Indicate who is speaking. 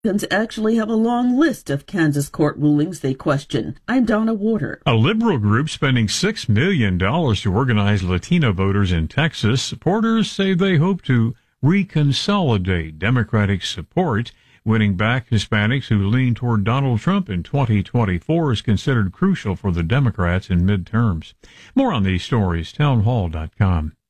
Speaker 1: Republicans actually have a long list of Kansas court rulings they question. I'm Donna Warder.
Speaker 2: A liberal group spending $6 million to organize Latino voters in Texas. Supporters say they hope to reconsolidate Democratic support. Winning back Hispanics who lean toward Donald Trump in 2024 is considered crucial for the Democrats in midterms. More on these stories, townhall.com.